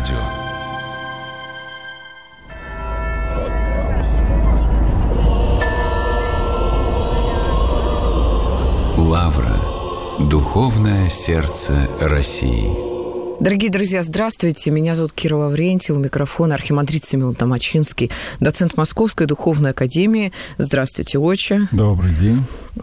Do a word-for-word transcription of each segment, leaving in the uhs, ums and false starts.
радио. Лавра. Духовное сердце России. Дорогие друзья, здравствуйте. Меня зовут Кира Лаврентьева, у микрофона архимандрит Симеон Томачинский, доцент Московской духовной академии. Здравствуйте, отче. Добрый день.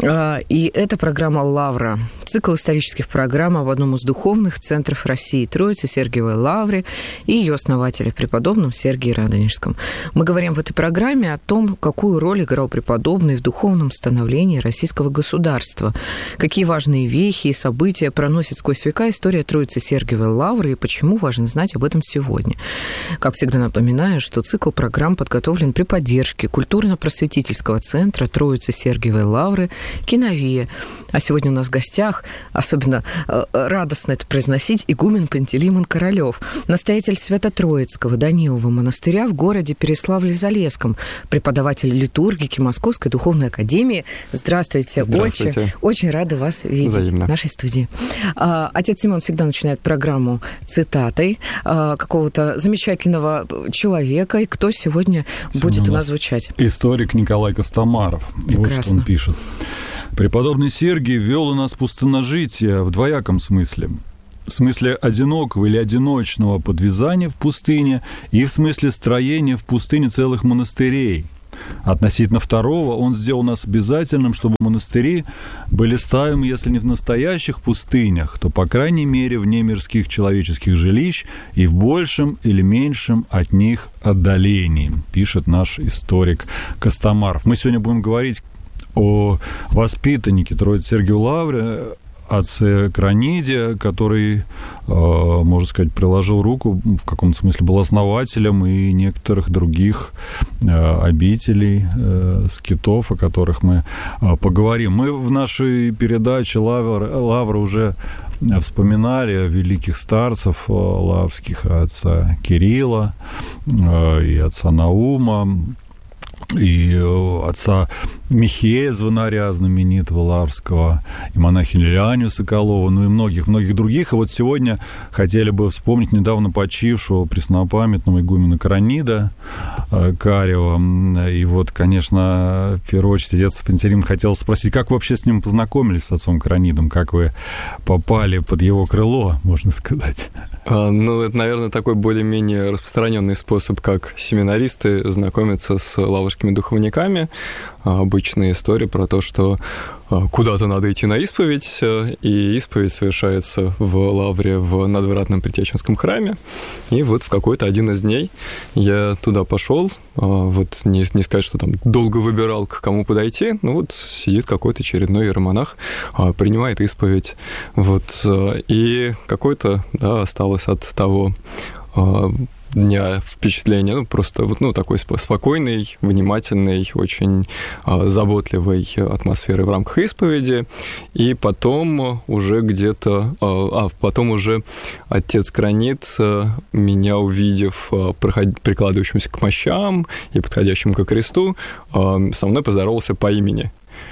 И это программа «Лавра», цикл исторических программ об одном из духовных центров России, Троице Сергиевой Лавре и ее основателе, преподобном Сергии Радонежском. Мы говорим в этой программе о том, какую роль играл преподобный в духовном становлении российского государства, какие важные вехи и события проносит сквозь века история Троицы Сергиевой Лавры и почему важно знать об этом сегодня. Как всегда напоминаю, что цикл программ подготовлен при поддержке культурно-просветительского центра Троицы Сергиевой Лавры «Киновия». А сегодня у нас в гостях, особенно радостно это произносить, игумен Пантелеймон Королёв, настоятель Свято-Троицкого Данилова монастыря в городе Переславле-Залесском, преподаватель литургики Московской духовной академии. Здравствуйте, Здравствуйте. Очень, очень рада вас видеть Взаимно. В нашей студии. Отец Симеон всегда начинает программу цитатой какого-то замечательного человека. И кто сегодня, сегодня будет у нас звучать? Историк Николай Костомаров. Прекрасно. Вот что он пишет. Преподобный Сергий ввел у нас пустынножитие в двояком смысле. В смысле одинокого или одиночного подвязания в пустыне и в смысле строения в пустыне целых монастырей. Относительно второго, он сделал нас обязательным, чтобы монастыри были ставимы, если не в настоящих пустынях, то, по крайней мере, вне мирских человеческих жилищ и в большем или меньшем от них отдалении, пишет наш историк Костомаров. Мы сегодня будем говорить о воспитаннике Троицы Сергиевой Лавры, отце Краниде, который, можно сказать, приложил руку, в каком-то смысле был основателем и некоторых других обителей, скитов, о которых мы поговорим. Мы в нашей передаче «Лавра», «Лавра» уже вспоминали великих старцев лаврских, отца Кирилла и отца Наума, и отца Михея Звонаря, знаменитого лаврского, и монахиню Лилианию Соколову, ну и многих-многих других. И вот сегодня хотели бы вспомнить недавно почившего преснопамятного игумена Кранида Карева. И вот, конечно, в первую очередь отец Пантелеймон хотел спросить, как вы вообще с ним познакомились, с отцом Кранидом, как вы попали под его крыло, можно сказать? А, ну, это, наверное, такой более-менее распространенный способ, как семинаристы знакомятся с лаврскими духовниками. Обычная история про то, что куда-то надо идти на исповедь, и исповедь совершается в Лавре в Надвратном Притеченском храме. И вот в какой-то один из дней я туда пошел, вот не, не сказать, что там долго выбирал, к кому подойти, ну вот сидит какой-то очередной иеромонах, принимает исповедь, вот, и какой-то, да, осталось от того дня впечатление, ну, просто вот, ну, такой спокойной, внимательной, очень а, заботливой атмосферы в рамках исповеди, и потом уже где-то, а, а потом уже отец Кранид, меня увидев проход... прикладывающимся к мощам и подходящим ко кресту, а, со мной поздоровался по имени.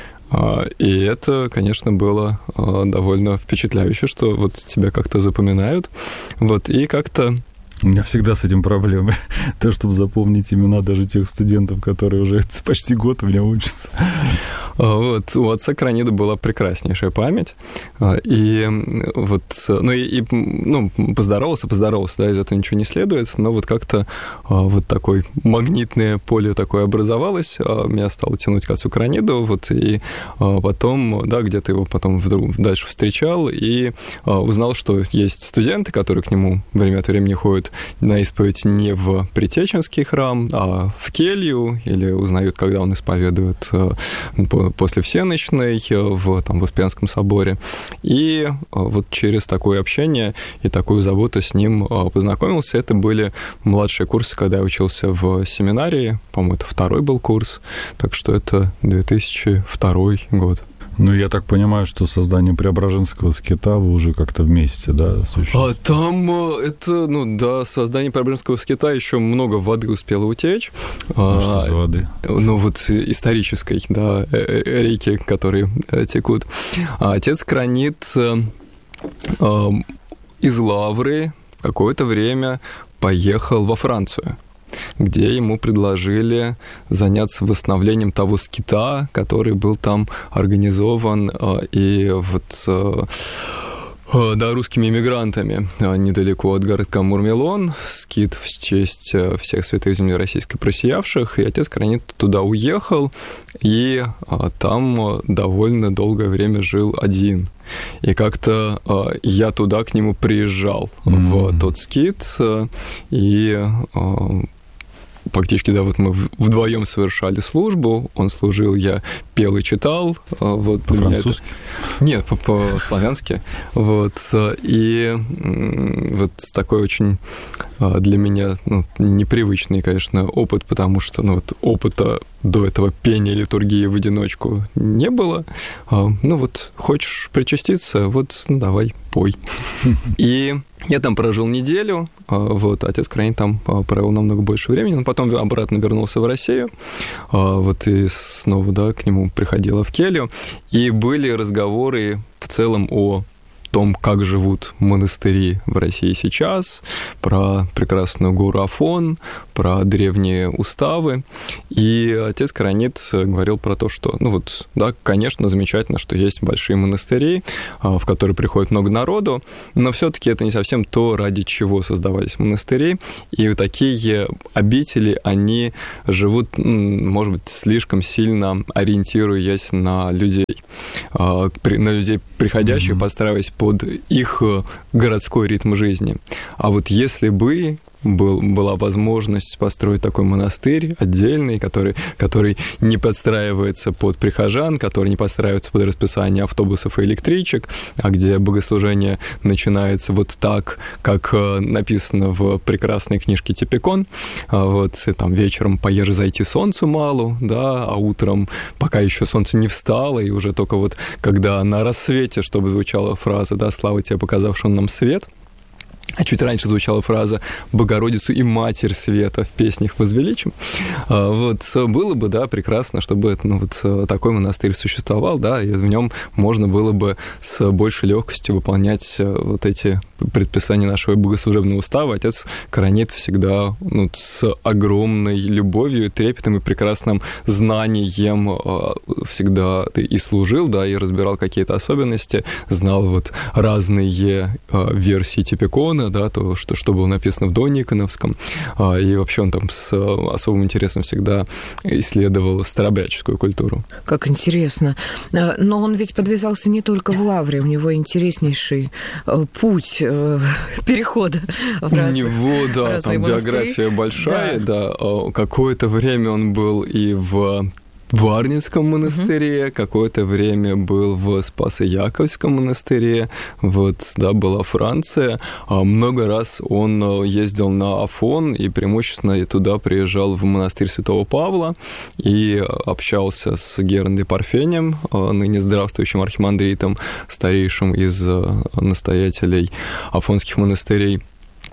И это, конечно, было довольно впечатляюще, что вот тебя как-то запоминают, вот, и как-то у меня всегда с этим проблемы. То, чтобы запомнить имена даже тех студентов, которые уже почти год у меня учатся. Вот, у отца Кранида была прекраснейшая память. И вот, ну, и, и ну, поздоровался, поздоровался, да, из этого ничего не следует, но вот как-то вот такое магнитное поле такое образовалось, меня стало тянуть к отцу Краниду, вот, и потом, да, где-то его потом вдруг дальше встречал и узнал, что есть студенты, которые к нему время от времени ходят на исповедь не в Притеченский храм, а в келью, или узнают, когда он исповедует после всенощной в, там, в Успенском соборе. И вот через такое общение и такую заботу с ним познакомился. Это были младшие курсы, когда я учился в семинарии, по-моему, это второй был курс, так что это две тысячи второй год. Ну, я так понимаю, что создание Преображенского скита вы уже как-то вместе, да, существуете? А там это, ну, да, создание Преображенского скита еще много воды успело утечь. А, а что за воды? Ну, вот исторической, да, реки, которые текут. А отец Кранид из Лавры какое-то время поехал во Францию, где ему предложили заняться восстановлением того скита, который был там организован и вот... Да, русскими эмигрантами недалеко от городка Мурмелон, скит в честь всех святых земли российской просиявших, и отец Кранит туда уехал, и там довольно долгое время жил один. И как-то я туда к нему приезжал, mm-hmm. в тот скит, и... Фактически, да, вот мы вдвоем совершали службу, он служил, я пел и читал. Вот, по-французски? Это... Нет, по-славянски. Вот, и вот такой очень для меня ну, непривычный, конечно, опыт, потому что ну, вот, опыта до этого пения литургии в одиночку не было. Ну вот, хочешь причаститься, вот, ну давай, пой. И я там прожил неделю, вот, отец Кранит там провел намного больше времени, но потом обратно вернулся в Россию, вот, и снова, да, к нему приходила в келью, и были разговоры в целом о том, как живут монастыри в России сейчас, про прекрасную гору Афон, про древние уставы. И отец Кранит говорил про то, что, ну вот, да, конечно, замечательно, что есть большие монастыри, в которые приходит много народу, но все-таки это не совсем то, ради чего создавались монастыри. И такие обители, они живут, может быть, слишком сильно ориентируясь на людей, на людей приходящих, mm-hmm. подстраиваясь под их городской ритм жизни. А вот если бы был, была возможность построить такой монастырь отдельный, который, который не подстраивается под прихожан, который не подстраивается под расписание автобусов и электричек, а где богослужение начинается вот так, как написано в прекрасной книжке Типикон, вот, там вечером поешь зайти солнцу малу, да, а утром, пока еще солнце не встало, и уже только вот когда на рассвете, чтобы звучала фраза, да, «Слава тебе, показавшему нам свет», а чуть раньше звучала фраза «Богородицу и Матерь Света» в песнях возвеличим. Вот, было бы, да, прекрасно, чтобы ну, вот, такой монастырь существовал, да, и в нем можно было бы с большей легкостью выполнять вот эти предписания нашего богослужебного устава. Отец Кранит всегда ну, с огромной любовью, трепетом и прекрасным знанием всегда и служил, да, и разбирал какие-то особенности, знал вот разные версии Типикона, да, то, что, что было написано в дониконовском, и вообще он там с особым интересом всегда исследовал старообрядческую культуру. Как интересно. Но он ведь подвязался не только в Лавре, у него интереснейший путь перехода в разные, у него, да, там монастыри. Биография большая, да. да. Какое-то время он был и в в Арнинском монастыре, угу. какое-то время был в Спасо-Яковлевском монастыре, вот, да, была Франция. Много раз он ездил на Афон и преимущественно туда приезжал в монастырь Святого Павла и общался с Герандой Парфением, ныне здравствующим архимандритом, старейшим из настоятелей афонских монастырей.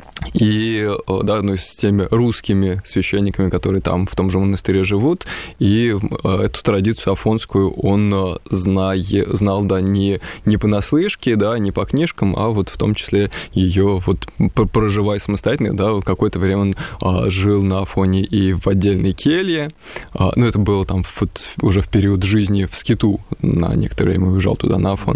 И, да, ну, с теми русскими священниками, которые там в том же монастыре живут, и эту традицию афонскую он знай, знал, да, не, не понаслышке, да, не по книжкам, а вот в том числе ее вот проживая самостоятельно, да, какое-то время он а, жил на Афоне и в отдельной келье, а, ну, это было там вот уже в период жизни в скиту, на некоторое время уезжал туда, на Афон.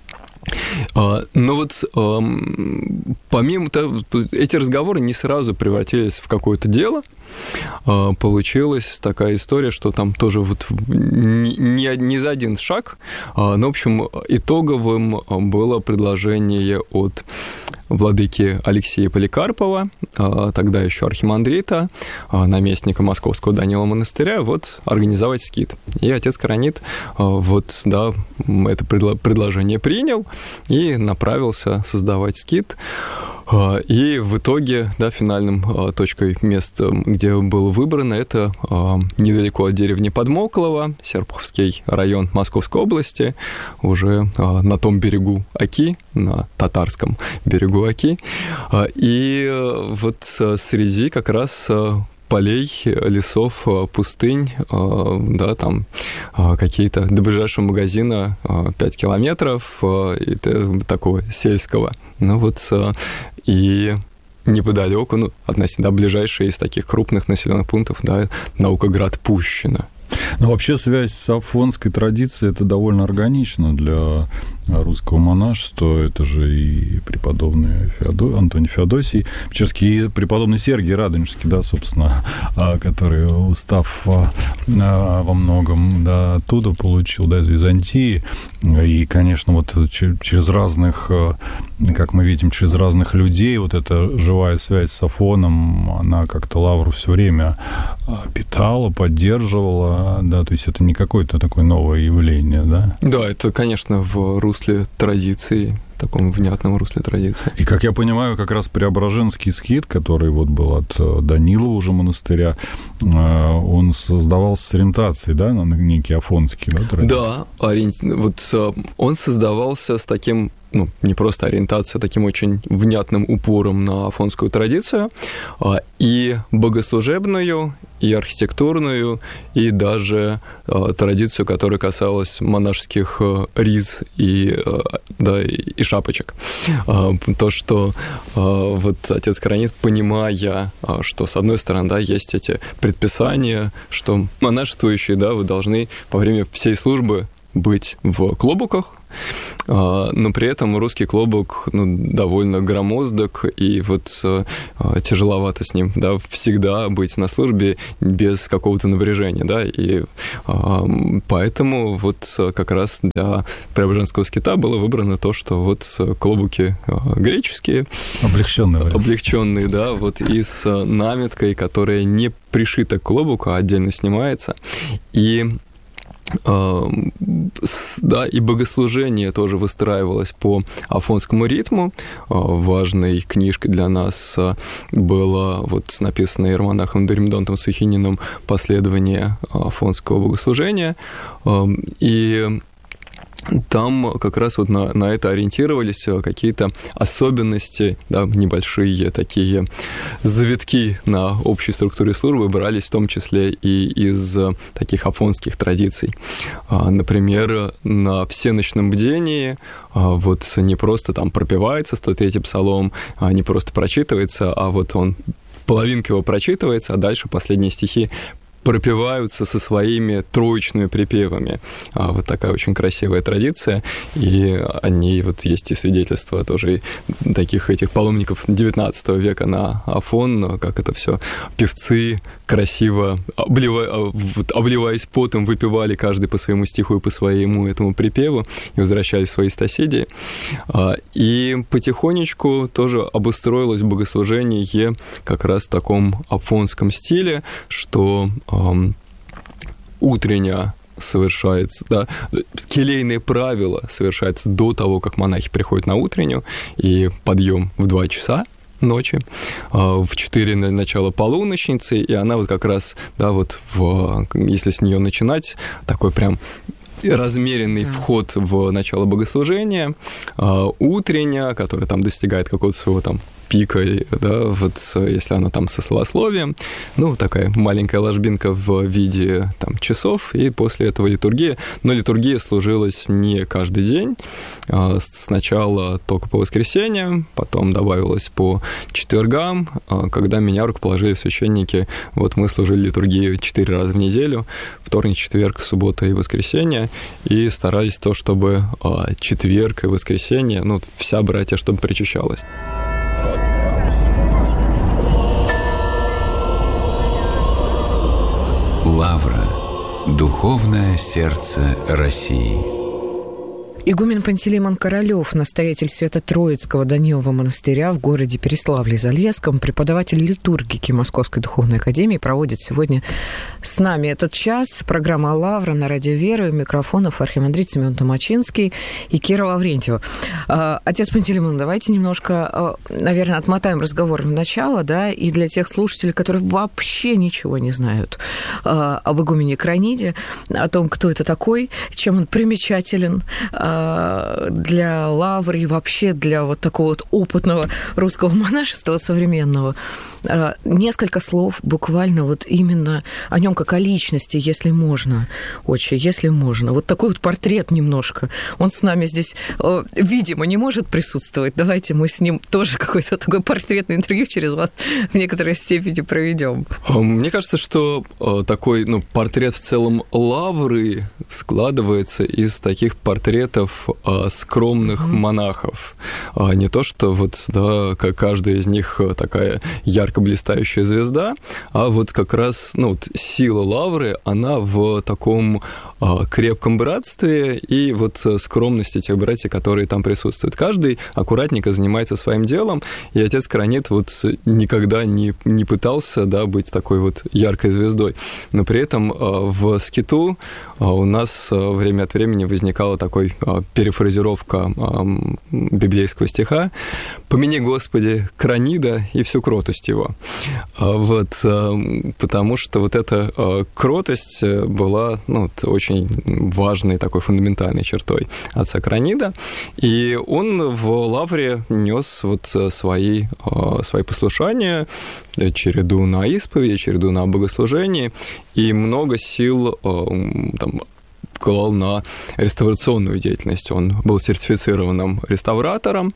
Но вот помимо того, эти разговоры не сразу превратились в какое-то дело. Получилась такая история, что там тоже вот не, не за один шаг, но, в общем, итоговым было предложение от владыки Алексея Поликарпова, тогда еще архимандрита, наместника Московского Данила монастыря, вот организовать скит. И отец Кранит вот, да, это предложение принял и направился создавать скит. И в итоге, да, финальным точкой места, где было выбрано, это недалеко от деревни Подмоклово, Серпуховский район Московской области, уже на том берегу Оки, на татарском берегу Оки. И вот среди как раз полей, лесов, пустынь, да, там какие-то до ближайшего магазина пять километров, и такого сельского. Ну вот, и неподалеку, ну, относительно ближайшая из таких крупных населенных пунктов, да, Наукоград Пущино. Но вообще связь с афонской традицией – это довольно органично для русского монашества. Это же и преподобный Феодо... Антоний Феодосий Печерский, и преподобный Сергий Радонежский, да, собственно, который устав во многом, да, оттуда получил, да, из Византии. И, конечно, вот через разных, как мы видим, через разных людей вот эта живая связь с Афоном, она как-то Лавру все время питала, поддерживала, да, то есть это не какое-то такое новое явление, да? Да, это, конечно, в русле традиции, в таком внятном русле традиции. И, как я понимаю, как раз Преображенский скит, который вот был от Данилова уже монастыря, он создавался с ориентацией, да, на некий афонский, да, традиции? Да, ориенти... вот он создавался с таким, ну, не просто ориентация, а таким очень внятным упором на афонскую традицию, и богослужебную, и архитектурную, и даже традицию, которая касалась монашеских риз и, да, и шапочек. То, что вот отец Коронит, понимая, что, с одной стороны, да, есть эти предписания, что монашествующие, да, вы должны во время всей службы быть в клобуках, но при этом русский клобук, ну, довольно громоздок, и вот тяжеловато с ним, да, всегда быть на службе без какого-то напряжения, да, и поэтому вот как раз для Преображенского скита было выбрано то, что вот клобуки греческие, облегченные, облегченные, да, вот и с наметкой, которая не пришита к клобуку, а отдельно снимается, и да, и богослужение тоже выстраивалось по афонскому ритму. Важной книжкой для нас было вот написано иеромонахом Доримедонтом Сухининым «Последование афонского богослужения». И там как раз вот на, на это ориентировались, какие-то особенности, да, небольшие такие завитки на общей структуре службы брались в том числе и из таких афонских традиций. Например, на всеночном бдении вот не просто там пропевается сто третий псалом, не просто прочитывается, а вот он, половинка его прочитывается, а дальше последние стихи пропеваются со своими троечными припевами. Вот такая очень красивая традиция, и о ней вот есть и свидетельства тоже таких этих паломников девятнадцатого века на Афон, как это все певцы красиво, облива... обливаясь потом, выпевали каждый по своему стиху и по своему этому припеву, и возвращались в свои соседи. И потихонечку тоже обустроилось богослужение как раз в таком афонском стиле, что утренняя совершается, да, келейные правила совершаются до того, как монахи приходят на утреннюю, и подъем в два часа ночи, в четыре начало полуночницы, и она вот как раз, да, вот в, если с нее начинать, такой прям размеренный да. вход в начало богослужения, утренняя, которая там достигает какого-то своего там пика, да, вот если она там со словословием, ну, такая маленькая ложбинка в виде там часов, и после этого литургия. Но литургия служилась не каждый день, сначала только по воскресеньям, потом добавилось по четвергам, когда меня рукоположили священники, вот мы служили литургию четыре раза в неделю, вторник, четверг, суббота и воскресенье, и старались то, чтобы четверг и воскресенье, ну, вся братья, чтобы причащалась. Лавра. Духовное сердце России. Игумен Пантелеймон Королёв, настоятель Свято-Троицкого Данилова монастыря в городе Переславле-Залесском, преподаватель литургики Московской духовной академии, проводит сегодня с нами этот час. Программа «Лавра» на радио «Вера», у микрофонов архимандрит Семен Томачинский и Кира Лаврентьева. Отец Пантелеймон, давайте немножко, наверное, отмотаем разговор в начало, да, и для тех слушателей, которые вообще ничего не знают об игумене Крониде, о том, кто это такой, чем он примечателен, для лавры и вообще для вот такого вот опытного русского монашества современного. Несколько слов буквально вот именно о нем как о личности, если можно, отче, если можно. Вот такой вот портрет немножко. Он с нами здесь, видимо, не может присутствовать. Давайте мы с ним тоже какое-то такое портретное интервью через вас в некоторой степени проведем. Мне кажется, что такой, ну, портрет в целом лавры складывается из таких портретов скромных mm-hmm. монахов. Не то, что вот, да, как каждый из них такая ярко блистающая звезда, а вот как раз, ну, вот сила лавры, она в таком крепком братстве и вот скромности тех братьев, которые там присутствуют. Каждый аккуратненько занимается своим делом, и отец Кранит вот никогда не, не пытался, да, быть такой вот яркой звездой. Но при этом в скиту у нас время от времени возникала такой перефразировка библейского стиха «Помяни, Господи, Кранида и всю кротость его». Вот, потому что вот эта кротость была, ну, очень важной такой фундаментальной чертой отца Кранида, и он в лавре нес вот свои, свои послушания, череду на исповеди, череду на богослужении, и много сил там клал на реставрационную деятельность. Он был сертифицированным реставратором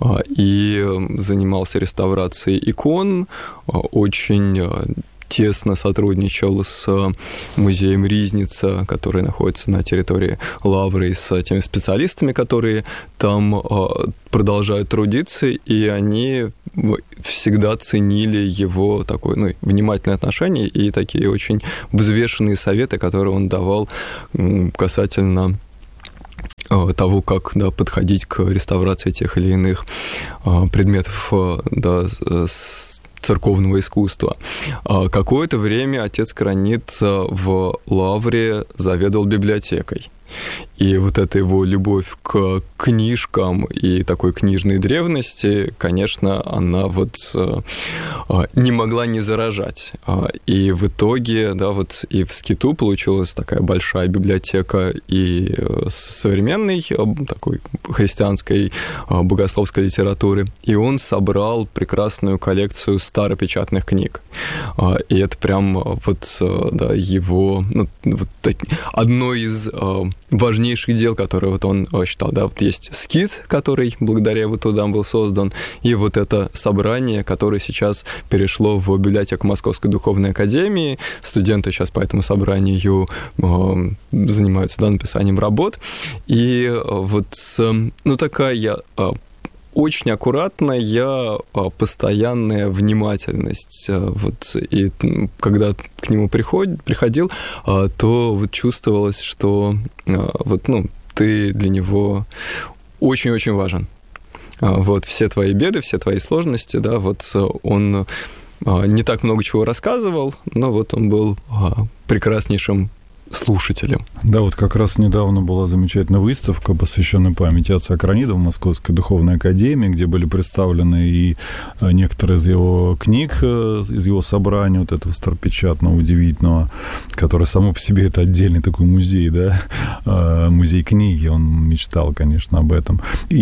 и занимался реставрацией икон, очень тесно сотрудничал с музеем Ризница, который находится на территории Лавры, и с теми специалистами, которые там продолжают трудиться, и они всегда ценили его такое, ну, внимательное отношение и такие очень взвешенные советы, которые он давал касательно того, как, да, подходить к реставрации тех или иных предметов, да, с церковного искусства. Какое-то время отец Кранит в Лавре заведовал библиотекой. И вот эта его любовь к книжкам и такой книжной древности, конечно, она вот не могла не заражать. И в итоге, да, вот и в скиту получилась такая большая библиотека и современной такой христианской богословской литературы, и он собрал прекрасную коллекцию старопечатных книг. И это прям вот, да, его, ну, вот одно из важнейших дел, которые вот он считал, да, вот есть скит, который благодаря его трудам был создан, и вот это собрание, которое сейчас перешло в библиотеку Московской духовной академии. Студенты сейчас по этому собранию э, занимаются, да, написанием работ. И вот, ну, такая э, очень аккуратная, постоянная внимательность. Вот, и когда к нему приход, приходил, то вот чувствовалось, что вот, ну, ты для него очень-очень важен. Вот, все твои беды, все твои сложности, да, вот он не так много чего рассказывал, но вот он был прекраснейшим слушателям. Да, вот как раз недавно была замечательная выставка, посвященная памяти отца Кранида в Московской духовной академии, где были представлены и некоторые из его книг, из его собрания, вот этого старопечатного, удивительного, который само по себе это отдельный такой музей, да, музей книги, он мечтал, конечно, об этом. И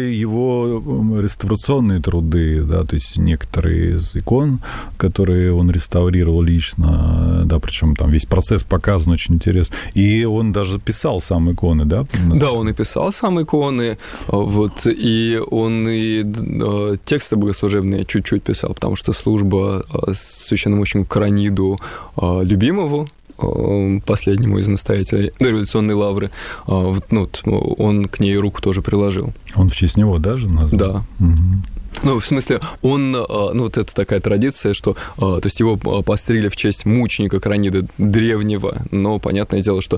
его реставрационные труды, да, то есть некоторые из икон, которые он реставрировал лично, да, причем там весь процесс показан очень интересно. И он даже писал сам иконы, да? Да, он и писал сам иконы, вот, и он и тексты богослужебные чуть-чуть писал, потому что служба священномученику Краниду Любимову, последнему из настоятелей дореволюционной лавры, вот, ну, он к ней руку тоже приложил. Он в честь него даже назвал? Да. Угу. Ну, в смысле, он, ну, вот это такая традиция, что, то есть его постригли в честь мученика Кранида древнего, но понятное дело, что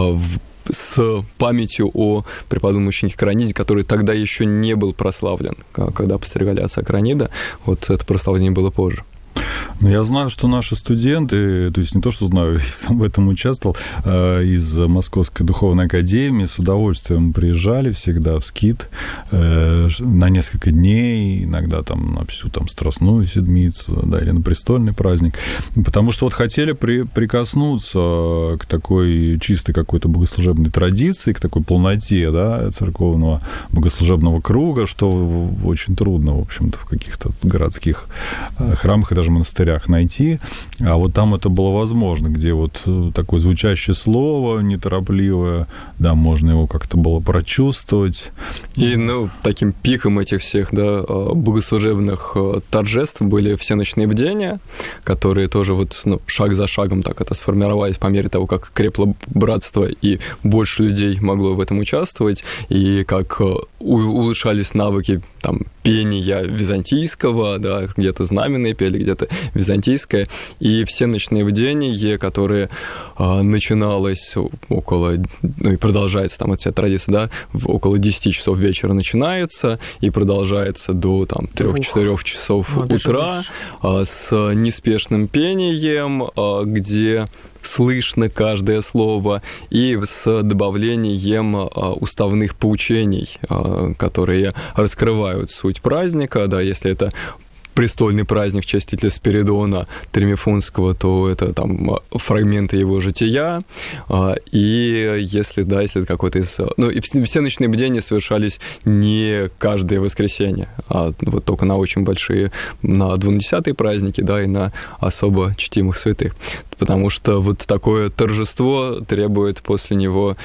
с памятью о преподобном мученике Краниде, который тогда еще не был прославлен, когда постригали отца Кранида, вот это прославление было позже. Ну, я знаю, что наши студенты, то есть не то, что знаю, я сам в этом участвовал, из Московской духовной академии с удовольствием приезжали всегда в Скит на несколько дней, иногда там на всю там Страстную Седмицу, да, или на престольный праздник, потому что вот хотели при, прикоснуться к такой чистой какой-то богослужебной традиции, к такой полноте, да, церковного богослужебного круга, что очень трудно, в общем-то, в каких-то городских храмах и даже монастырях найти, а вот там это было возможно, где вот такое звучащее слово неторопливое, да, можно его как-то было прочувствовать. И, ну, таким пиком этих всех, да, богослужебных торжеств были все ночные бдения, которые тоже вот, ну, шаг за шагом так это сформировались по мере того, как крепло братство и больше людей могло в этом участвовать, и как улучшались навыки там пения византийского, да, где-то знаменные пели, где-то византийское, и все ночные бдения, которые а, начиналось около, ну и продолжается там эта традиция, да, в около десяти часов вечера начинается и продолжается до там трех-четырех часов ну, утра а, с неспешным пением, а, где слышно каждое слово, и с добавлением а, уставных поучений, а, которые раскрывают суть праздника, да, если это престольный праздник в честь Спиридона Тримифунского, то это там фрагменты его жития, и если, да, если это какой-то из... Ну, и все ночные бдения совершались не каждое воскресенье, а вот только на очень большие, на двунадесятые праздники, да, и на особо чтимых святых. Потому что вот такое торжество требует после него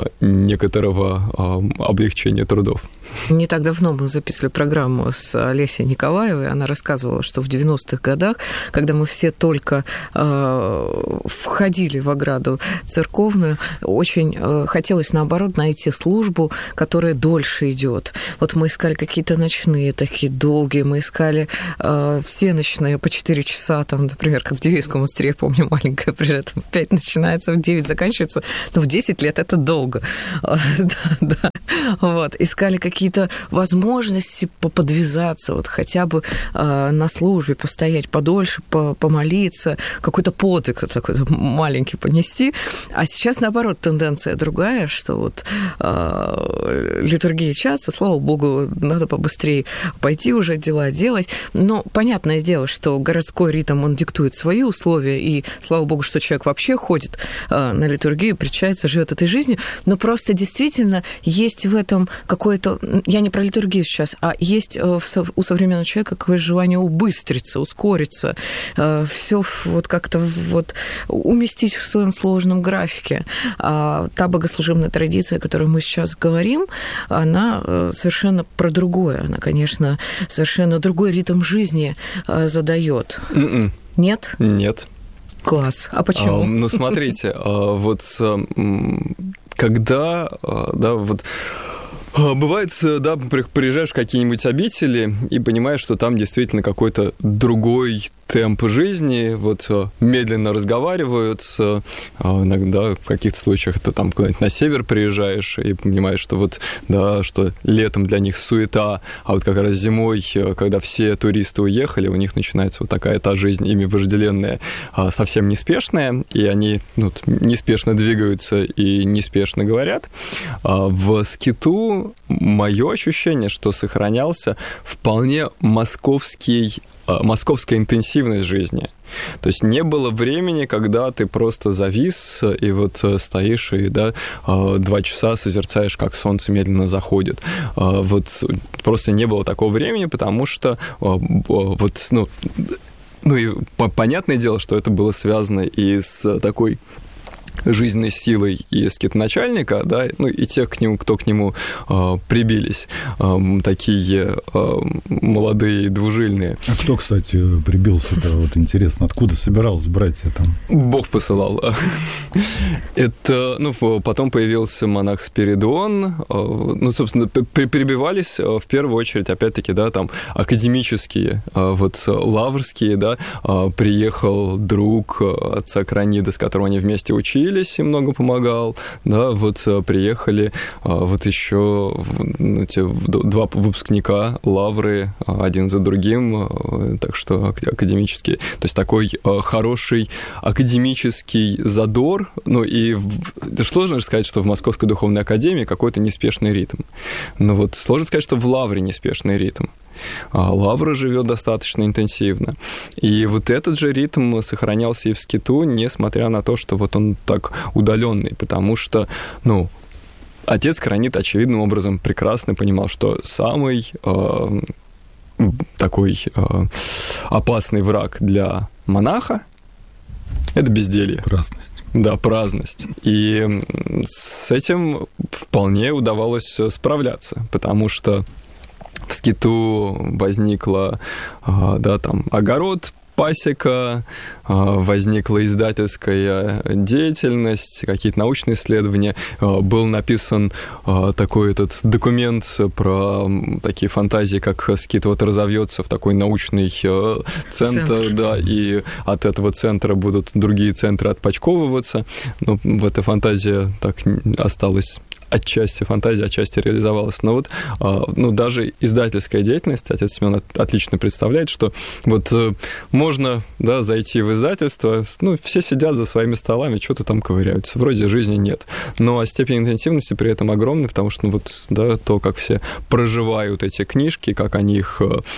некоторого облегчения трудов. Не так давно мы записывали программу с Олесей Николаевой. Она рассказывала, что в девяностых годах, когда мы все только э, входили в ограду церковную, очень э, хотелось, наоборот, найти службу, которая дольше идет. Вот мы искали какие-то ночные, такие долгие, мы искали э, все ночные по четыре часа, там, например, как в Дивейском монастыре, помню, маленькая, приезжает, в пять начинается, в девять заканчивается, но в десять лет это долго. Да, да. Вот. Искали какие-то возможности поподвязаться, вот хотя бы э, на службе постоять подольше, по помолиться, какой-то подвиг такой маленький понести. А сейчас, наоборот, тенденция другая, что вот э, литургия часа, слава богу, надо побыстрее пойти уже дела делать. Но понятное дело, что городской ритм, он диктует свои условия, и слава богу, что человек вообще ходит э, на литургию, причается, живет этой жизнью, но просто действительно есть в этом какое-то... Я не про литургию сейчас, а есть у современного человека какое-то желание убыстриться, ускориться, все вот как-то вот уместить в своем сложном графике. А та богослужебная традиция, о которой мы сейчас говорим, она совершенно про другое. Она, конечно, совершенно другой ритм жизни задает. Mm-mm. Нет? Нет. Класс. А почему? А, ну, смотрите, вот когда, да, вот бывает, да, приезжаешь в какие-нибудь обители и понимаешь, что там действительно какой-то другой темп жизни, вот медленно разговаривают, иногда в каких-то случаях ты там куда-нибудь на север приезжаешь и понимаешь, что вот, да, что летом для них суета, а вот как раз зимой, когда все туристы уехали, у них начинается вот такая та жизнь, ими вожделенная, совсем неспешная, и они, ну, неспешно двигаются и неспешно говорят. В Скиту мое ощущение, что сохранялся вполне московский московская интенсивность жизни. То есть не было времени, когда ты просто завис и вот стоишь и, да, два часа созерцаешь, как солнце медленно заходит. Вот просто не было такого времени, потому что вот, ну, ну и понятное дело, что это было связано и с такой жизненной силой и скитоначальника, да, ну и тех, к нему, кто к нему э, прибились, э, такие э, молодые, двужильные. А кто, кстати, прибился-то? Вот интересно, откуда собиралось братья там? Бог посылал. Это, ну, потом появился монах Спиридон, ну, собственно, прибивались в первую очередь, опять-таки, да, там, академические, вот, лаврские, да, приехал друг отца Кранида, с которым они вместе учились, учились и много помогал, да, вот приехали вот еще эти два выпускника Лавры, один за другим, так что академический, то есть такой хороший академический задор, ну и сложно же сказать, что в Московской духовной академии какой-то неспешный ритм, но вот сложно сказать, что в Лавре неспешный ритм. А Лавра живет достаточно интенсивно. И вот этот же ритм сохранялся и в Скиту, несмотря на то, что вот он так удаленный, потому что, ну, отец Коронит очевидным образом прекрасно понимал, что самый э, такой э, опасный враг для монаха — это безделье. Праздность. Да, праздность. И с этим вполне удавалось справляться, потому что в Скиту возникла, да, там, огород, пасека, возникла издательская деятельность, какие-то научные исследования. Был написан такой этот документ про такие фантазии, как Скит вот разовьется в такой научный центр, центр, да, и от этого центра будут другие центры отпочковываться. Но в этой фантазии так осталось отчасти фантазия, отчасти реализовалась. Но вот, ну, даже издательская деятельность, отец Семен отлично представляет, что вот можно, да, зайти в издательство, ну, все сидят за своими столами, что-то там ковыряются, вроде жизни нет. Но степень интенсивности при этом огромная, потому что, ну, вот, да, то, как все проживают эти книжки, как они их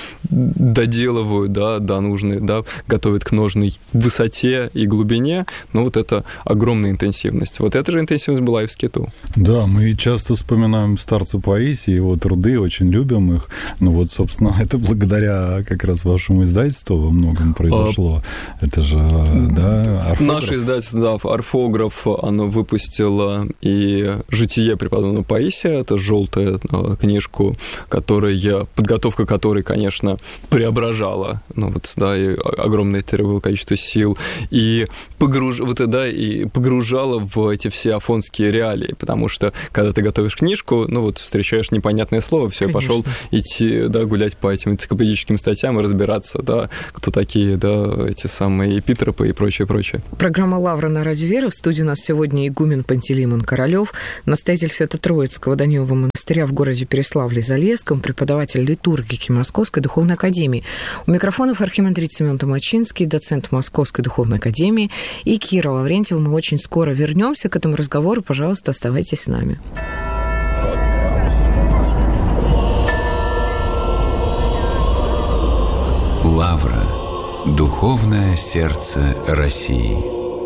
доделывают, да, до нужной, да, готовят к нужной высоте и глубине, ну, вот это огромная интенсивность. Вот эта же интенсивность была и в Скиту. Да, мы часто вспоминаем старца Паисия, его труды, очень любим их. Ну вот, собственно, это благодаря как раз вашему издательству во многом произошло. А, это же, да, орфограф. Наше издательство, да, орфограф, оно выпустило и «Житие преподобного Паисия», это желтая книжку, которая, подготовка которой, конечно, преображала, ну вот, да, и огромное требовало количество сил, и, погруж... вот, да, и погружала в эти все афонские реалии, потому что когда ты готовишь книжку, ну вот встречаешь непонятное слово, все, пошел идти, да, гулять по этим энциклопедическим статьям и разбираться, да, кто такие, да, эти самые эпитропы и прочее, прочее. Программа «Лавра» на Радио Вера. В студии у нас сегодня игумен Пантелеймон Королёв, настоятель Свято-Троицкого Данилового монастыря в городе Переславле-Залесском, преподаватель литургики Московской духовной академии. У микрофонов архимандрит Семен Томачинский, доцент Московской духовной академии, и Кира Лаврентьева. Мы очень скоро вернемся к этому разговору. Пожалуйста, оставайтесь с нами. Лавра. Духовное сердце России.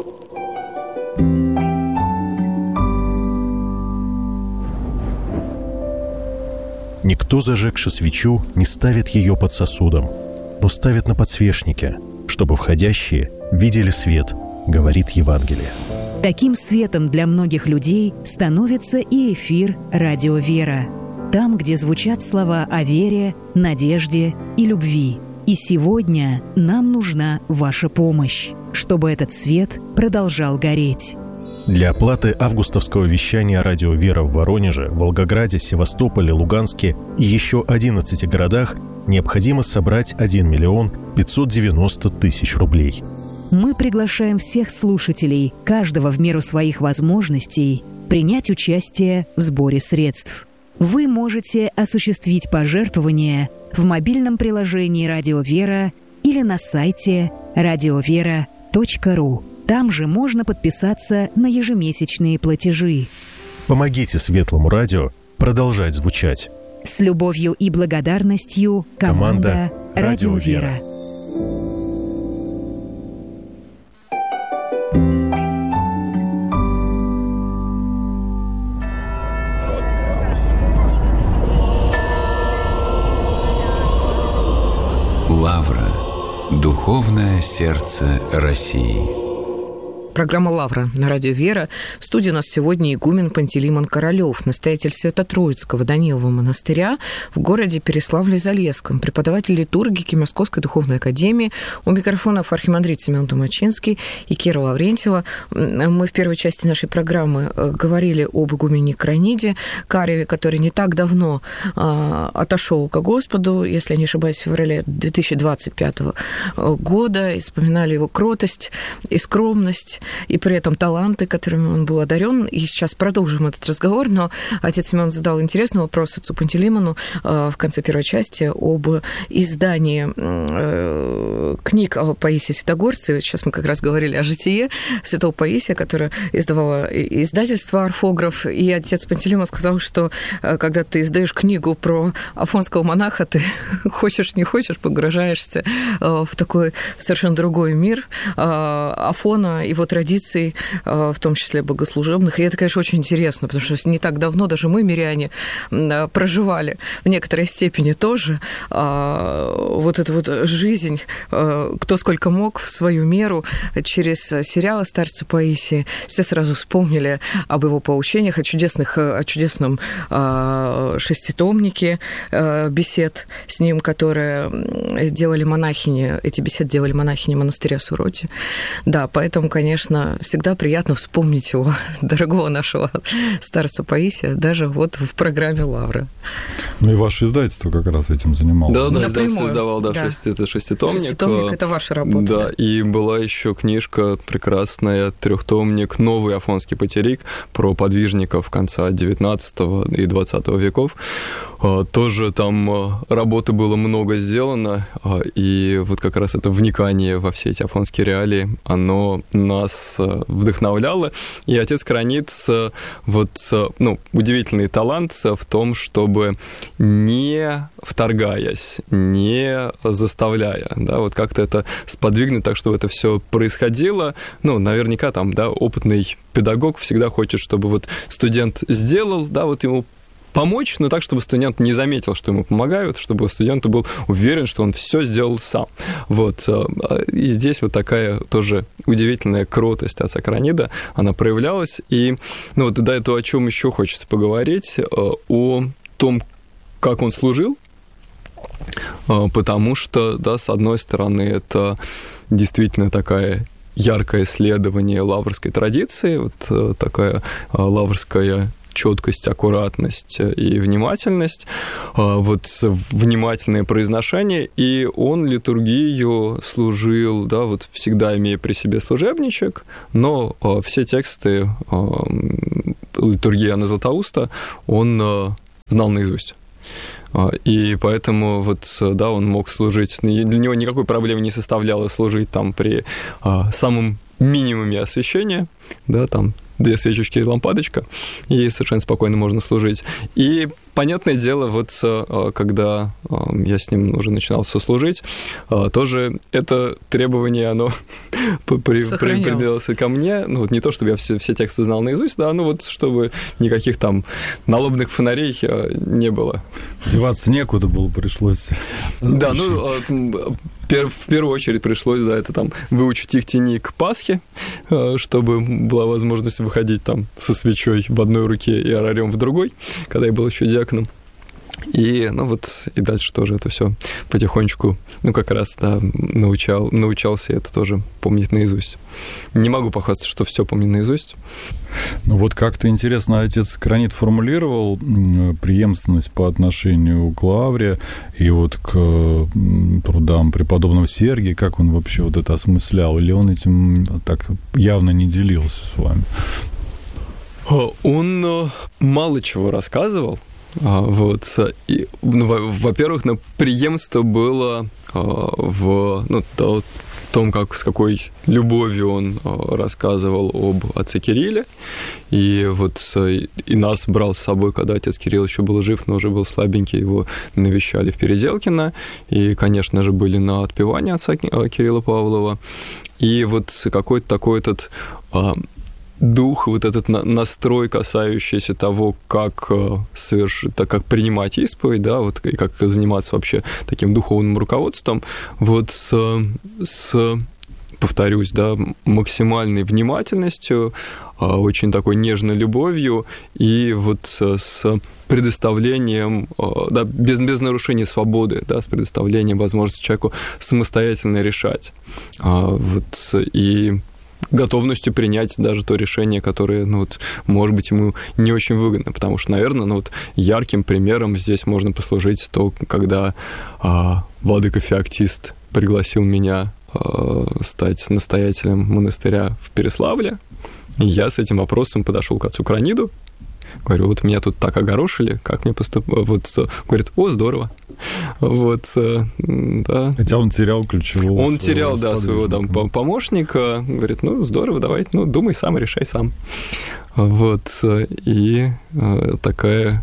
Никто, зажегши свечу, не ставит ее под сосудом, но ставит на подсвечнике, чтобы входящие видели свет, говорит Евангелие. Таким светом для многих людей становится и эфир «Радио Вера». Там, где звучат слова о вере, надежде и любви. И сегодня нам нужна ваша помощь, чтобы этот свет продолжал гореть. Для оплаты августовского вещания «Радио Вера» в Воронеже, Волгограде, Севастополе, Луганске и еще одиннадцати городах необходимо собрать один миллион пятьсот девяносто тысяч рублей. Мы приглашаем всех слушателей, каждого в меру своих возможностей, принять участие в сборе средств. Вы можете осуществить пожертвования в мобильном приложении «Радио Вера» или на сайте радиовера точка ру. Там же можно подписаться на ежемесячные платежи. Помогите Светлому радио продолжать звучать. С любовью и благодарностью, команда, команда «Радио Вера». Лавра. Духовное сердце России. Программа «Лавра» на Радио Вера. В студии у нас сегодня игумен Пантелеймон Королёв, настоятель Свято-Троицкого Данилового монастыря в городе Переславле-Залесском, преподаватель литургики Московской духовной академии. У микрофонов архимандрит Семен Томачинский и Кира Лаврентьева. Мы в первой части нашей программы говорили об игумене Крониде Кареве, который не так давно отошел к Господу, если я не ошибаюсь, в феврале две тысячи двадцать пятого года, и вспоминали его кротость и скромность. и при этом таланты, которыми он был одарен. И сейчас продолжим этот разговор, но отец Семен задал интересный вопрос отцу Пантелеймону в конце первой части об издании книг о Паисии Святогорце. Сейчас мы как раз говорили о житие святого Паисия, которое издавало издательство «Орфограф». И отец Пантелеймон сказал, что когда ты издаешь книгу про афонского монаха, ты хочешь, не хочешь, погружаешься в такой совершенно другой мир Афона, его традиций, в том числе богослужебных. И это, конечно, очень интересно, потому что не так давно даже мы, миряне, проживали в некоторой степени тоже вот эту вот жизнь, кто сколько мог, в свою меру, через сериалы старца Паисия. Все сразу вспомнили об его поучениях, о чудесных, о чудесном шеститомнике бесед с ним, которые делали монахини, эти беседы делали монахини монастыря Суроти. Да, поэтому, конечно, всегда приятно вспомнить его, дорогого нашего старца Паисия, даже вот в программе «Лавра». Ну и ваше издательство как раз этим занималось. Да, да, издательство издавал, да, да. Шесть, это шеститомник. Шеститомник – это ваша работа. Да, да, и была еще книжка прекрасная, трехтомник «Новый афонский патерик» про подвижников конца девятнадцатого и двадцатого веков. Тоже там работы было много сделано, и вот как раз это вникание во все эти афонские реалии, оно нас вдохновляло. И отец Кранит, вот, ну, удивительный талант в том, чтобы не вторгаясь, не заставляя, да, вот как-то это сподвигнуть так, чтобы это все происходило. Ну, наверняка там, да, опытный педагог всегда хочет, чтобы вот студент сделал, да, вот ему помочь, но так, чтобы студент не заметил, что ему помогают, чтобы студент был уверен, что он все сделал сам. Вот. И здесь вот такая тоже удивительная кротость отца Кранида, она проявлялась. И, ну, вот, да, это о чем еще хочется поговорить, о том, как он служил, потому что, да, с одной стороны, это действительно такая яркое исследование лаврской традиции, вот такая лаврская четкость, аккуратность и внимательность, вот внимательное произношение, и он литургию служил, да, вот всегда имея при себе служебничек, но все тексты литургии Иоанна Златоуста он знал наизусть. И поэтому вот, да, он мог служить, для него никакой проблемы не составляло служить там при а, самом минимуме освещения, да, там две свечечки и лампадочка, и совершенно спокойно можно служить. И понятное дело, вот когда я с ним уже начинал сослужить, тоже это требование, оно предъявлялось ко мне. Ну, вот не то, чтобы я все, все тексты знал наизусть, да, ну вот чтобы никаких там налобных фонарей не было. Деваться некуда было, пришлось. Да, ну, в первую очередь пришлось, да, это там выучить их тени к Пасхе, чтобы была возможность выходить там со свечой в одной руке и орарем в другой, когда я был еще диаконом. И, ну вот, и дальше тоже это все потихонечку, ну, как раз, да, научал, научался это тоже помнить наизусть. Не могу похвастаться, что все помню наизусть. Ну, вот как-то интересно отец Кранит формулировал преемственность по отношению к Лавре и вот к трудам преподобного Сергия, как он вообще вот это осмыслял, или он этим так явно не делился с вами? Он мало чего рассказывал. Вот. И, ну, во-первых, на преемство было в, ну, то, том, как, с какой любовью он рассказывал об отце Кирилле. И вот и нас брал с собой, когда отец Кирилл еще был жив, но уже был слабенький, его навещали в Переделкино. И, конечно же, были на отпевании отца Кирилла Павлова. И вот какой-то такой этот дух, вот этот настрой, касающийся того, как совершить, так как принимать исповедь, да, вот, и как заниматься вообще таким духовным руководством, вот с, с повторюсь, да, максимальной внимательностью, очень такой нежной любовью и вот с предоставлением, да, без, без нарушения свободы, да, с предоставлением возможности человеку самостоятельно решать. Вот, и готовностью принять даже то решение, которое, ну, вот, может быть, ему не очень выгодно, потому что, наверное, ну, вот, ярким примером здесь можно послужить то, когда а, владыка Феоктист пригласил меня стать настоятелем монастыря в Переславле. И я с этим вопросом подошел к отцу Крониду. Говорю, вот меня тут так огорошили, как мне поступать? Вот, говорит, о, здорово. Вот, да. Хотя он терял ключевого. Он терял, да, своего там, помощника. Говорит, ну, здорово, давай, ну, думай сам, решай сам. Вот, и такая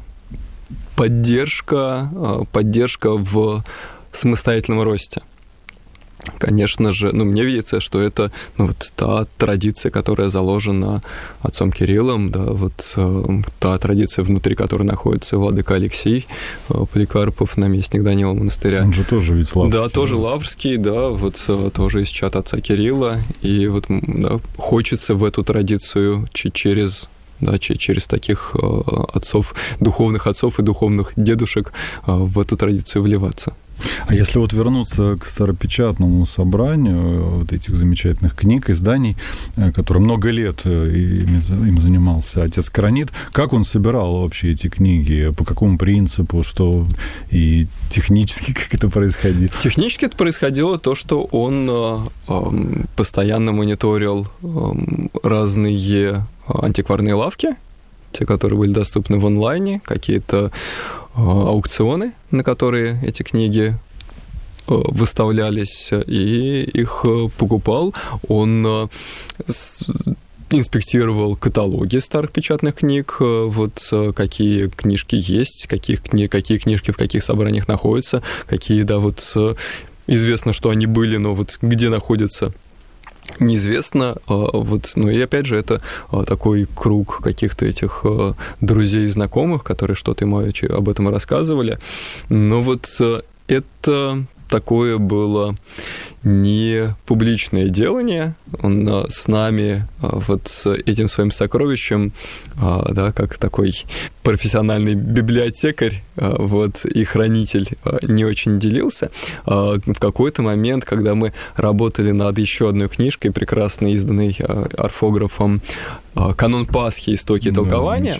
поддержка, поддержка в самостоятельном росте. Конечно же, ну, мне видится, что это ну, вот та традиция, которая заложена отцом Кириллом, да, вот э, та традиция, внутри которой находится владыка Алексей э, Поликарпов, наместник Данила монастыря. Он же тоже ведь лаврский. Да, тоже лаврский, да, вот э, тоже из чата отца Кирилла, и вот да, хочется в эту традицию через... Да, через таких э, отцов, духовных отцов и духовных дедушек э, в эту традицию вливаться. А если вот вернуться к старопечатному собранию вот этих замечательных книг, изданий, которые много лет им занимался отец Кронид, как он собирал вообще эти книги, по какому принципу, что и технически как это происходило? Технически это происходило то, что он э, постоянно мониторил э, разные антикварные лавки, те, которые были доступны в онлайне, какие-то э, аукционы, на которые эти книги э, выставлялись, и их э, покупал. Он э, с, инспектировал каталоги старых печатных книг, э, вот э, какие книжки есть, каких кни- какие книжки в каких собраниях находятся, какие, да, вот э, известно, что они были, но вот где находятся, неизвестно, вот, ну и опять же это такой круг каких-то этих друзей и знакомых, которые что-то ему об этом рассказывали, но вот это такое было не публичное делание, он с нами вот с этим своим сокровищем, да, как такой профессиональный библиотекарь вот, и хранитель не очень делился. В какой-то момент, когда мы работали над еще одной книжкой, прекрасно изданной орфографом «Канон Пасхи. Истоки да, толкования»,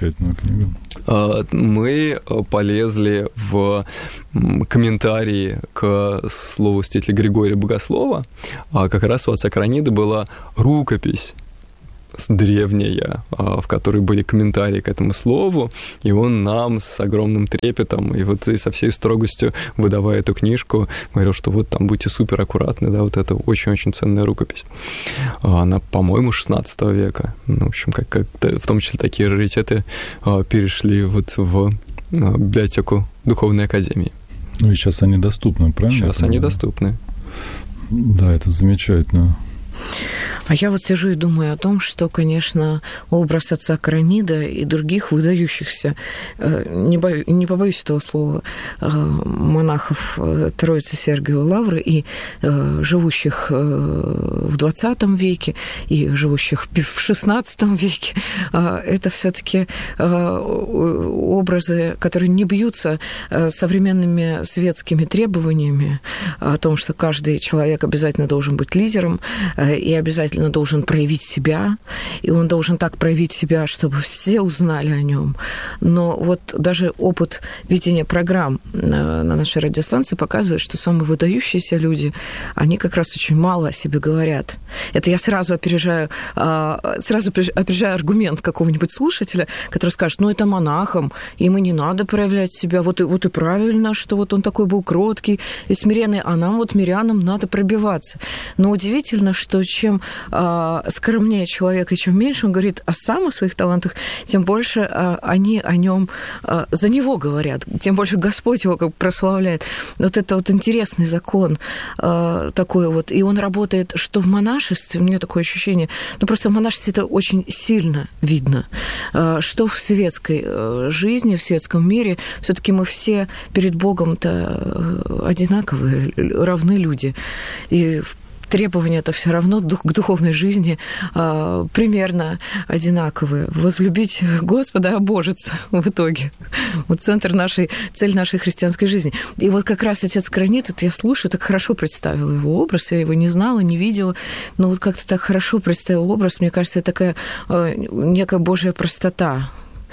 мы полезли в комментарии к слову святителя Григория Богослова. А как раз у отца Кронида была рукопись древняя, в которой были комментарии к этому слову, и он нам с огромным трепетом и вот и со всей строгостью, выдавая эту книжку, говорил, что вот там будьте супер аккуратны, да, вот это очень-очень ценная рукопись. Она, по-моему, шестнадцатого века. Ну, в общем, как, как в том числе такие раритеты перешли вот в библиотеку Духовной Академии. Ну и сейчас они доступны, правильно? Сейчас они доступны. Да, это замечательно. А я вот сижу и думаю о том, что, конечно, образ отца Кронида и других выдающихся, не, бою, не побоюсь этого слова, монахов Троицы Сергиевой Лавры и живущих в двадцатом веке, и живущих в шестнадцатом веке, это все-таки образы, которые не бьются современными светскими требованиями о том, что каждый человек обязательно должен быть лидером и обязательно должен проявить себя, и он должен так проявить себя, чтобы все узнали о нем. Но вот даже опыт ведения программ на нашей радиостанции показывает, что самые выдающиеся люди, они как раз очень мало о себе говорят. Это я сразу опережаю, сразу опережаю аргумент какого-нибудь слушателя, который скажет, ну, это монахам, им и не надо проявлять себя, вот и, вот и правильно, что вот он такой был кроткий и смиренный, а нам вот, мирянам, надо пробиваться. Но удивительно, что чем а, скромнее человек и чем меньше он говорит о самых своих талантах, тем больше а, они о нем а, за него говорят, тем больше Господь его как бы прославляет. Вот это вот интересный закон а, такой вот. И он работает, что в монашестве, у меня такое ощущение, ну просто в монашестве это очень сильно видно, а, что в светской жизни, в светском мире все-таки мы все перед Богом-то одинаковые, равны люди. И требования-то все равно к духовной жизни а, примерно одинаковые. Возлюбить Господа, обожиться в итоге. Вот центр нашей, цель нашей христианской жизни. И вот как раз отец Кронид, вот я слушаю, так хорошо представила его образ, я его не знала, не видела, но вот как-то так хорошо представила образ, мне кажется, это такая а, некая Божья простота.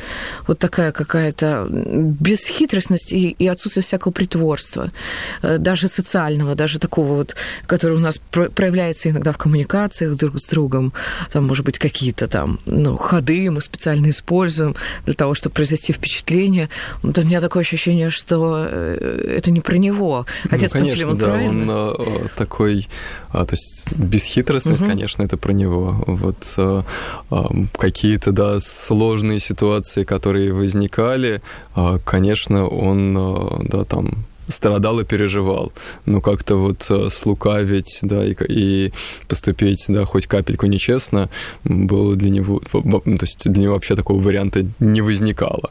вот такая какая-то бесхитростность и, и отсутствие всякого притворства, даже социального, даже такого вот, который у нас проявляется иногда в коммуникациях друг с другом. Там, может быть, какие-то там, ну, ходы мы специально используем для того, чтобы произвести впечатление. Вот у меня такое ощущение, что это не про него. Отец ну, конечно, Пантелеймон, да, правильно? Он такой, то есть бесхитростность, угу. конечно, это про него. Вот какие-то, да, сложные ситуации, которые возникали, конечно, он, да, там страдал и переживал, но как-то вот слукавить, да, и, и поступить, да, хоть капельку нечестно, было для него, то есть для него вообще такого варианта не возникало.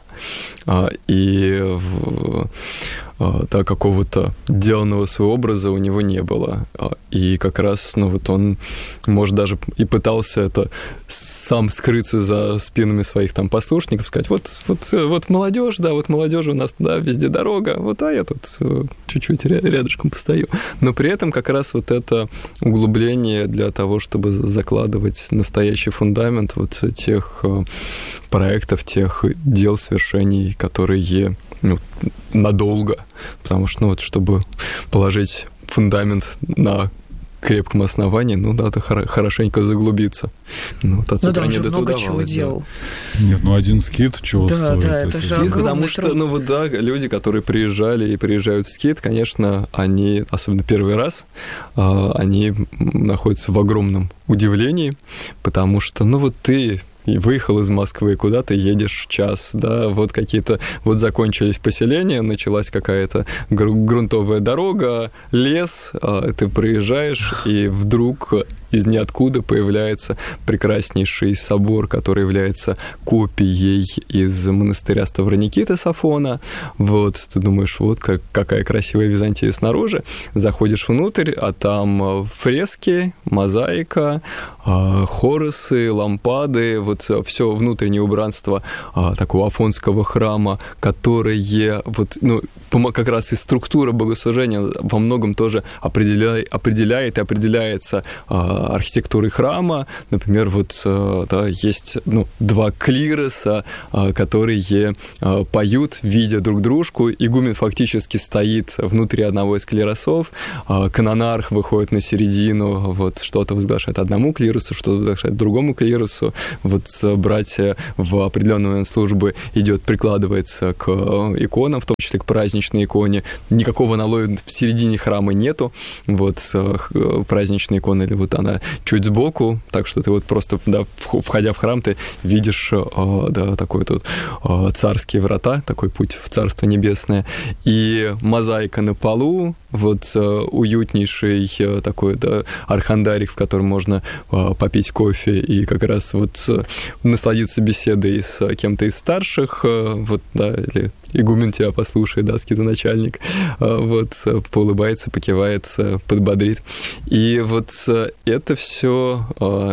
И в, да, какого-то деланного своего образа у него не было. И как раз, ну, вот он, может, даже и пытался это сам скрыться за спинами своих там послушников, сказать, вот, вот, вот молодежь, да, вот молодежь у нас, да, везде дорога, вот, а я тут чуть-чуть рядышком постою. Но при этом как раз вот это углубление для того, чтобы закладывать настоящий фундамент вот тех проектов, тех дел, свершений, которые, ну, надолго, потому что, ну, вот, чтобы положить фундамент на крепком основании, ну, надо хорошенько заглубиться. Ну, вот ну да, он же много чего делал. Нет, ну, один скит чего да, стоит? Да, это же огромный Потому что, труд. ну, вот, да, люди, которые приезжали и приезжают в скит, конечно, они, особенно первый раз, они находятся в огромном удивлении, потому что, ну, вот ты и выехал из Москвы, куда ты едешь час, да, вот какие-то, вот закончились поселения, началась какая-то грунтовая дорога, лес, ты проезжаешь, и вдруг из ниоткуда появляется прекраснейший собор, который является копией из монастыря Ставроникиты с Афона. Вот, ты думаешь, вот как, какая красивая Византия снаружи. Заходишь внутрь, а там фрески, мозаика, хорусы, лампады, вот все внутреннее убранство такого афонского храма, которое вот, ну, как раз и структура богослужения во многом тоже определяет, определяет и определяется архитектурой храма. Например, вот, да, есть, ну, два клироса, которые поют, видя друг дружку. Игумен фактически стоит внутри одного из клиросов, канонарх выходит на середину, вот, что-то возглашает одному клиросу, что-то возглашает другому клиросу. Вот братья в определенный момент службы идет, прикладывается к иконам, в том числе к праздничной иконе. Никакого аналоя в середине храма нету. Вот праздничная икона, или вот она чуть сбоку, так что ты вот просто, да, входя в храм, ты видишь, да, такой тут царские врата, такой путь в Царство Небесное, и мозаика на полу, вот уютнейший такой, да, архандарик, в котором можно попить кофе и как раз вот насладиться беседой с кем-то из старших, вот, да, или игумен тебя послушает, да, скитоначальник, вот, поулыбается, покивает, подбодрит. И вот это все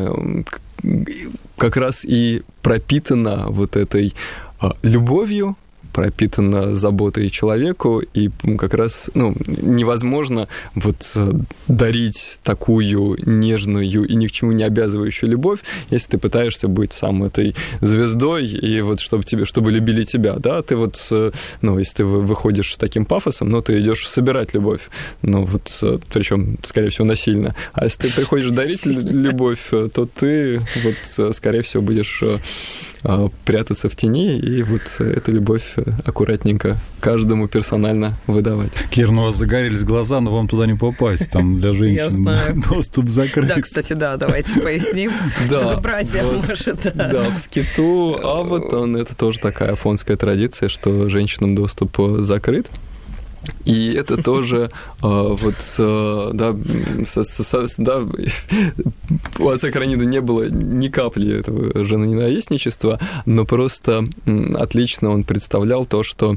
как раз и пропитано вот этой любовью, пропитана заботой человеку, и как раз, ну, невозможно вот дарить такую нежную и ни к чему не обязывающую любовь, если ты пытаешься быть сам этой звездой, и вот чтобы тебе, чтобы любили тебя, да, ты вот, ну, если ты выходишь с таким пафосом, ну, ты идешь собирать любовь, ну, вот, причем, скорее всего, насильно, а если ты приходишь дарить любовь, то ты, вот, скорее всего, будешь прятаться в тени, и вот эту любовь аккуратненько каждому персонально выдавать. Кир, ну у вас загорелись глаза, но вам туда не попасть, там для женщин доступ закрыт. Да, кстати, да, давайте поясним, чтобы братья, может, да. Да, в скиту Аватон, это тоже такая афонская традиция, что женщинам доступ закрыт. И это тоже вот, да, да, у отца Караниды не было ни капли этого женоненавистничества, но просто отлично он представлял то, что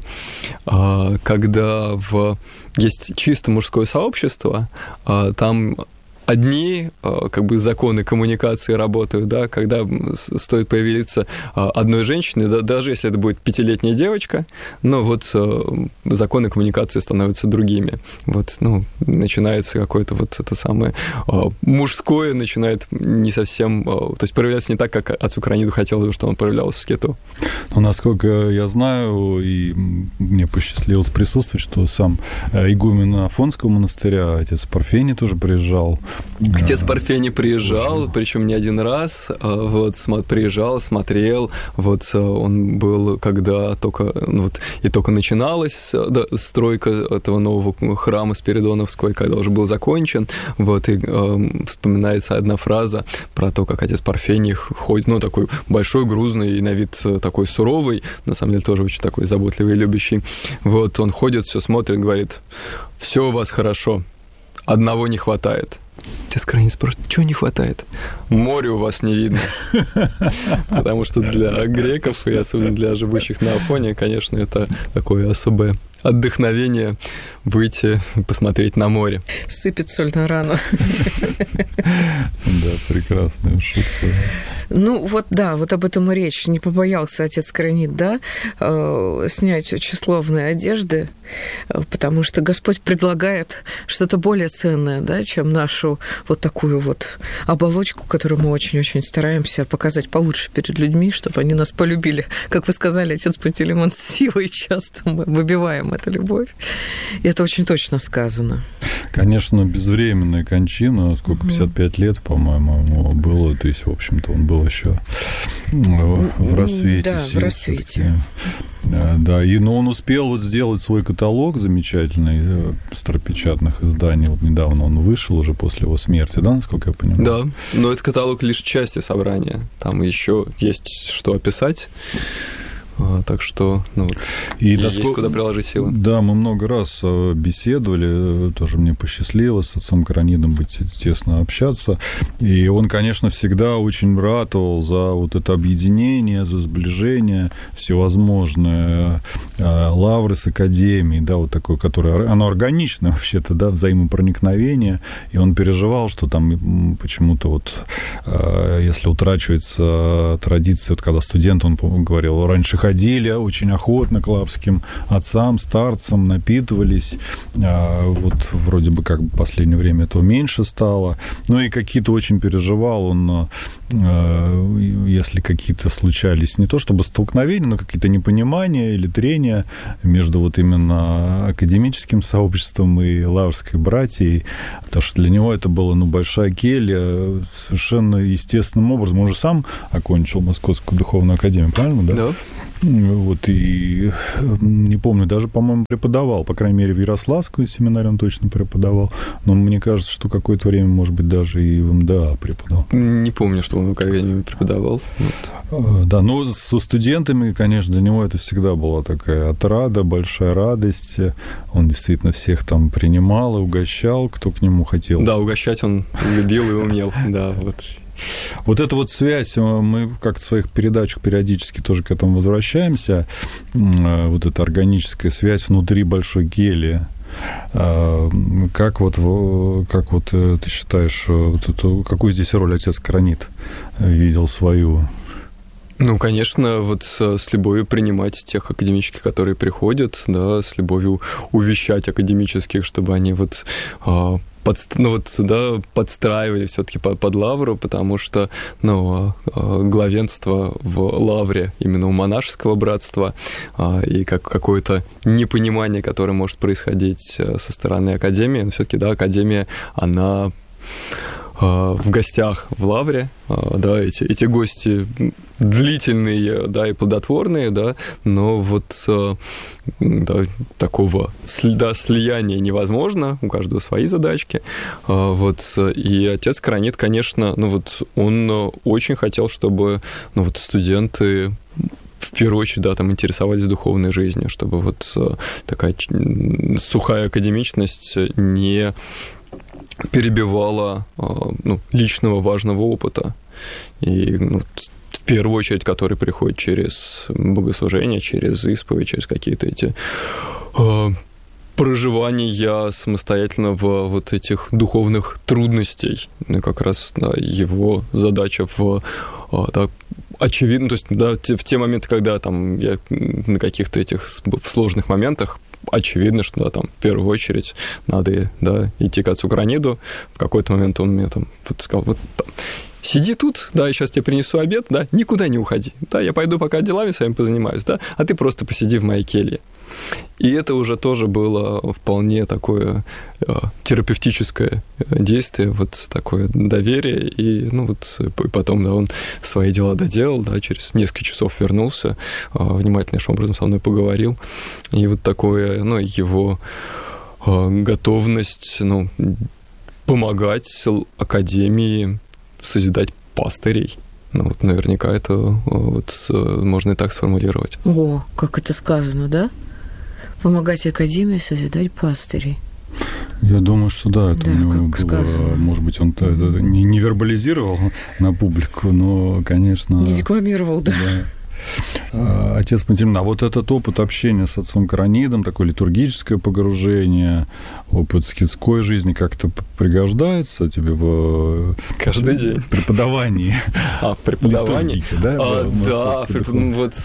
когда в... есть чисто мужское сообщество, там одни как бы законы коммуникации работают, да, когда стоит появиться одной женщине, да, даже если это будет пятилетняя девочка, но вот законы коммуникации становятся другими. Вот, ну, начинается какое-то вот это самое мужское, начинает не совсем, то есть проявляться не так, как отцу Кранидо хотелось бы, что он проявлялся в скиту. Ну, насколько я знаю, и мне посчастливилось присутствовать, что сам игумен Афонского монастыря, отец Парфений, тоже приезжал. Отец Парфений приезжал, причем не один раз, вот, приезжал, смотрел, вот, он был, когда только, вот, и только начиналась, да, стройка этого нового храма Спиридоновского, когда уже был закончен, вот, и э, вспоминается одна фраза про то, как отец Парфений ходит, ну, такой большой, грузный, и на вид такой суровый, на самом деле тоже очень такой заботливый и любящий, вот, он ходит, все смотрит, говорит: «Все у вас хорошо, одного не хватает». Отец Кранидо спрашивает: чего не хватает? Моря у вас не видно. Потому что для греков, и особенно для живущих на Афоне, конечно, это такое особое отдохновение выйти, посмотреть на море. Сыпет соль на рану. Да, прекрасная шутка. Ну, вот да, вот об этом и речь. Не побоялся отец Кранидо, да, э, снять числовные одежды, потому что Господь предлагает что-то более ценное, да, чем нашу вот такую вот оболочку, которую мы очень-очень стараемся показать получше перед людьми, чтобы они нас полюбили. Как вы сказали, отец Пантелеймон, с силой часто мы выбиваем эту любовь. И это очень точно сказано. Конечно, безвременная кончина, сколько, пятьдесят пять лет, по-моему, ему было, то есть, в общем-то, он был еще в рассвете. Да, сил, в рассвете. Да, и, но он успел вот сделать свой каталог замечательный старопечатных изданий. Вот недавно он вышел уже после его смерти, да, насколько я понимаю? Да, но это каталог лишь части собрания. Там еще есть что описать. Так что, ну, вот, и есть доско... куда приложить силы. Да, мы много раз беседовали, тоже мне посчастливилось с отцом Кранидом быть, тесно общаться, и он, конечно, всегда очень ратовал за вот это объединение, за сближение всевозможное, лавры с академией, да, вот такое, которое, оно органичное вообще-то, да, взаимопроникновение, и он переживал, что там почему-то вот, если утрачивается традиция, вот когда студент, он говорил, раньше ходили очень охотно к лаврским отцам, старцам, напитывались. Вот вроде бы как в последнее время этого меньше стало. Ну и какие-то очень переживал он, если какие-то случались не то чтобы столкновения, но какие-то непонимания или трения между вот именно академическим сообществом и лаврской братьей, потому что для него это была, ну, большая келья совершенно естественным образом. Он же сам окончил Московскую духовную академию, правильно, да? Да. Вот, и не помню, даже, по-моему, преподавал, по крайней мере, в Ярославскую семинарию он точно преподавал, но мне кажется, что какое-то время, может быть, даже и в МДА преподавал. Не помню, что он в академии преподавал. Вот. Да, но со студентами, конечно, для него это всегда была такая отрада, большая радость. Он действительно всех там принимал и угощал, кто к нему хотел. Да, угощать он любил и умел, да, вот. Вот эта вот связь, мы как в своих передачах периодически тоже к этому возвращаемся, вот эта органическая связь внутри большой кельи. Как вот, как вот ты считаешь, вот эту, какую здесь роль отец Кранид видел свою? Ну, конечно, вот с, с любовью принимать тех академических, которые приходят, да, с любовью увещать академических, чтобы они вот... Под, ну вот, да, подстраивали все-таки под, под лавру, потому что, ну, главенство в лавре именно у монашеского братства и как какое-то непонимание, которое может происходить со стороны академии, но все-таки, да, академия, она в гостях в лавре, да, эти, эти гости длительные, да, и плодотворные, да, но вот, да, такого, да, слияния невозможно, у каждого свои задачки, вот, и отец Кранид, конечно, ну вот, он очень хотел, чтобы, ну вот, студенты в первую очередь, да, там интересовались духовной жизнью, чтобы вот такая сухая академичность не перебивала, ну, личного важного опыта. И, ну, в первую очередь, который приходит через богослужение, через исповедь, через какие-то эти проживания самостоятельно в вот этих духовных трудностей. Ну, как раз да, его задача в да, очевидно, то есть да, в те моменты, когда там я на каких-то этих сложных моментах, очевидно, что да, там в первую очередь надо да, идти к отцу Граниду. В какой-то момент он мне там вот сказал, вот там, сиди тут, да, я сейчас тебе принесу обед, да, никуда не уходи, да, я пойду пока делами своими позанимаюсь, да, а ты просто посиди в моей келье. И это уже тоже было вполне такое э, терапевтическое действие, вот такое доверие, и, ну, вот, и потом, да, он свои дела доделал, да, через несколько часов вернулся, э, внимательнейшим образом со мной поговорил, и вот такое, ну, его э, готовность, ну, помогать академии созидать пастырей. Ну, вот наверняка это вот, можно и так сформулировать. О, как это сказано, да? Помогать академии созидать пастырей. Я думаю, что да, это да, у него было, сказано. Может быть, он это не, не вербализировал на публику, но, конечно... Не декламировал, да. да. Отец Пантелеймон, а вот этот опыт общения с отцом Коронидом, такое литургическое погружение, опыт скитской жизни как-то пригождается тебе в каждый день преподавании? А, в преподавании? Да, а, да вот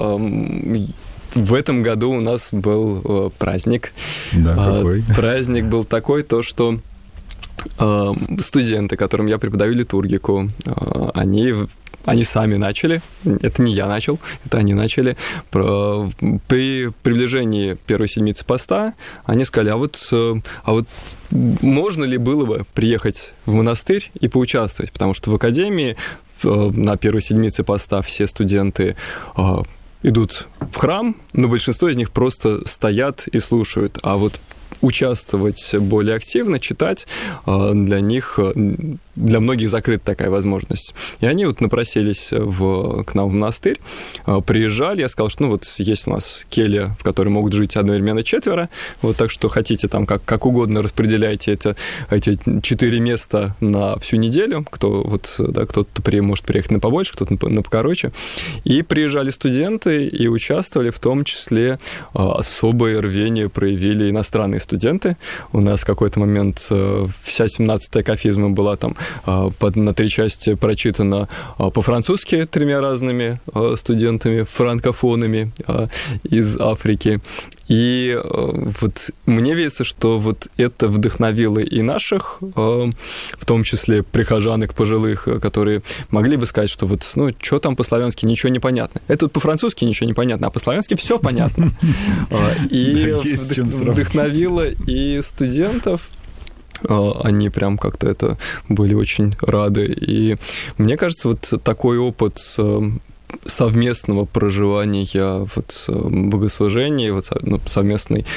в этом году у нас был праздник. Да, какой? Праздник был такой, то, что студенты, которым я преподаю литургику, они... Они сами начали, это не я начал, это они начали. При приближении первой седмицы поста они сказали, а вот, а вот можно ли было бы приехать в монастырь и поучаствовать? Потому что в академии на первой седмице поста все студенты идут в храм, но большинство из них просто стоят и слушают. А вот участвовать более активно, читать, для них, для многих закрыта такая возможность. И они вот напросились в, к нам в монастырь, приезжали, я сказал, что ну вот есть у нас келья, в которой могут жить одновременно четверо, вот так что хотите там как, как угодно распределяйте это, эти четыре места на всю неделю, кто вот, да, кто-то при, может приехать на побольше, кто-то на, на покороче. И приезжали студенты и участвовали, в том числе особое рвение проявили иностранные студенты. У нас в какой-то момент вся семнадцатая кафизма была там под, на три части прочитана по-французски тремя разными студентами, франкофонами из Африки. И вот мне видится, что вот это вдохновило и наших, в том числе прихожанок пожилых, которые могли бы сказать, что вот, ну, что там по-славянски, ничего не понятно. Это по-французски ничего не понятно, а по-славянски все понятно. И вдохновило и студентов, они прям как-то это были очень рады. И мне кажется, вот такой опыт совместного проживания вот, богослужения, вот, ну, совместной